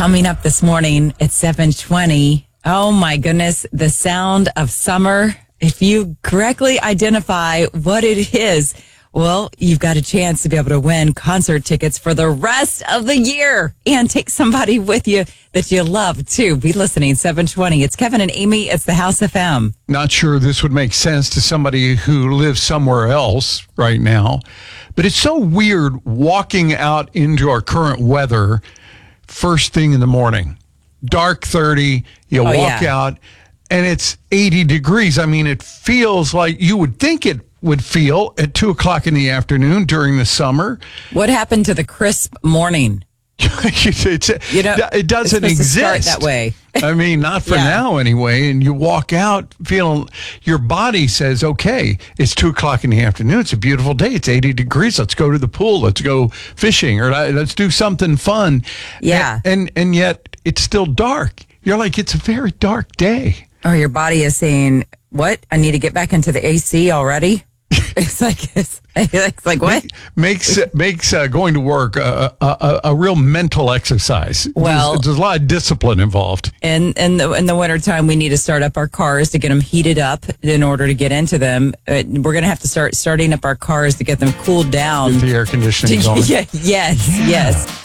Coming up this morning at 7:20. Oh my goodness, the sound of summer. If you correctly identify what it is, well, you've got a chance to be able to win concert tickets for the rest of the year and take somebody with you that you love too. Be listening, 7:20. It's Kevin and Amy. It's the House FM. Not sure this would make sense to somebody who lives somewhere else right now, but it's so weird walking out into our current weather first thing in the morning. Dark 30, you walk out, and it's 80 degrees. I mean, it feels like you would think it would feel at 2 o'clock in the afternoon during the summer. What happened to the crisp morning? It doesn't exist that way. I mean, not for now anyway. And you walk out feeling, your body says, okay, it's 2 o'clock in the afternoon. It's a beautiful day. It's 80 degrees. Let's go to the pool. Let's go fishing, or let's do something fun. Yeah. And yet it's still dark. You're like, it's a very dark day. Oh, your body is saying, what? I need to get back into the AC already? It's like what? Makes going to work a real mental exercise. Well, there's a lot of discipline involved. And in the wintertime, we need to start up our cars to get them heated up in order to get into them. We're going to have to start starting up our cars to get them cooled down. Get the air conditioning going. Yes.